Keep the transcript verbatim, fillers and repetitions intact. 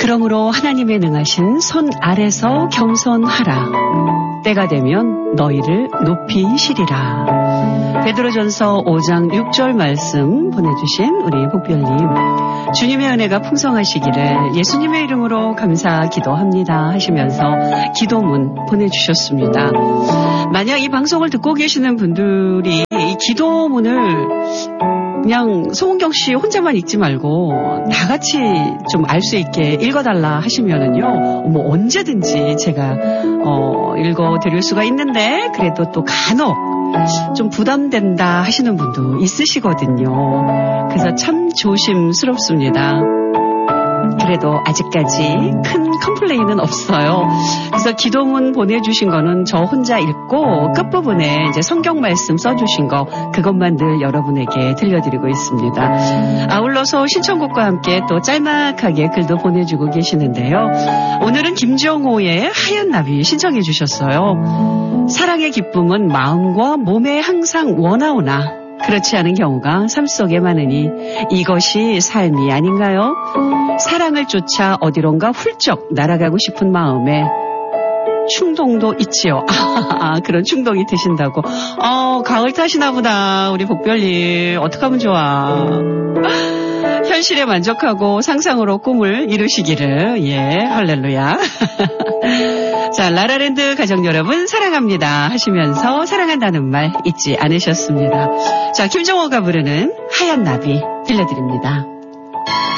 그러므로 하나님의 능하신 손 아래서 겸손하라. 때가 되면 너희를 높이시리라. 베드로전서 오 장 육 절 말씀 보내주신 우리 복별님, 주님의 은혜가 풍성하시기를 예수님의 이름으로 감사 기도합니다 하시면서 기도문 보내주셨습니다. 만약 이 방송을 듣고 계시는 분들이 이 기도문을 그냥 송은경 씨 혼자만 읽지 말고 다 같이 좀 알 수 있게 읽어달라 하시면은요, 뭐 언제든지 제가 어, 읽어드릴 수가 있는데, 그래도 또 간혹 좀 부담된다 하시는 분도 있으시거든요. 그래서 참 조심스럽습니다. 그래도 아직까지 큰 컴플레인은 없어요. 그래서 기도문 보내주신 거는 저 혼자 읽고 끝부분에 이제 성경 말씀 써주신 거, 그것만 늘 여러분에게 들려드리고 있습니다. 아울러서 신청곡과 함께 또 짤막하게 글도 보내주고 계시는데요. 오늘은 김정호의 하얀 나비 신청해 주셨어요. 사랑의 기쁨은 마음과 몸에 항상 원하오나 그렇지 않은 경우가 삶 속에 많으니 이것이 삶이 아닌가요? 사랑을 쫓아 어디론가 훌쩍 날아가고 싶은 마음에 충동도 있지요. 아, 그런 충동이 드신다고. 어, 가을 타시나 보다. 우리 복별님. 어떡하면 좋아. 현실에 만족하고 상상으로 꿈을 이루시기를. 예, 할렐루야. 자, 라라랜드 가족 여러분 사랑합니다 하시면서 사랑한다는 말 잊지 않으셨습니다. 자, 김정호가 부르는 하얀 나비 들려드립니다.